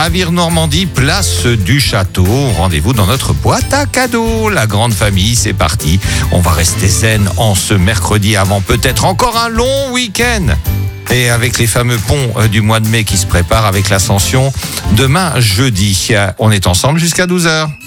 à Vire-Normandie, place du Château. Rendez-vous dans notre boîte à cadeaux. La grande famille, c'est parti. On va rester zen en ce mercredi avant peut-être encore un long week-end. Et avec les fameux ponts du mois de mai qui se préparent avec l'Ascension demain jeudi. On est ensemble jusqu'à 12h.